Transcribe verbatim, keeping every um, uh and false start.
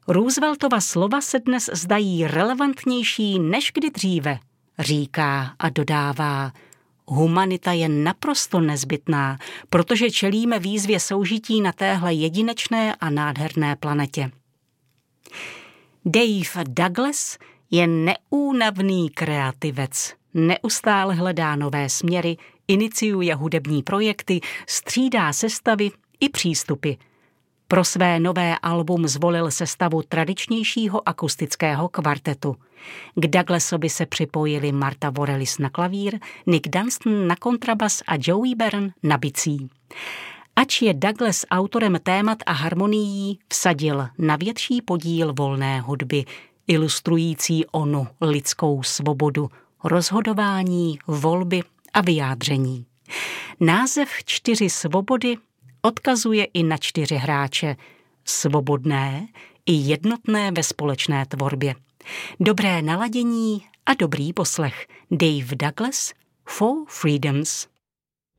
Rooseveltova slova se dnes zdají relevantnější než kdy dříve, říká a dodává: humanita je naprosto nezbytná, protože čelíme výzvě soužití na téhle jedinečné a nádherné planetě. Dave Douglas je neúnavný kreativec. Neustále hledá nové směry, iniciuje hudební projekty, střídá sestavy i přístupy. Pro své nové album zvolil sestavu tradičnějšího akustického kvartetu. K Douglasovi se připojili Martha Vorellis na klavír, Nick Dunstan na kontrabas a Joey Byrne na bicí. Ač je Douglas autorem témat a harmonií, vsadil na větší podíl volné hudby, ilustrující onu lidskou svobodu, rozhodování, volby a vyjádření. Název Čtyři svobody odkazuje i na čtyři hráče, svobodné i jednotné ve společné tvorbě. Dobré naladění a dobrý poslech. Dave Douglas, Four Freedoms.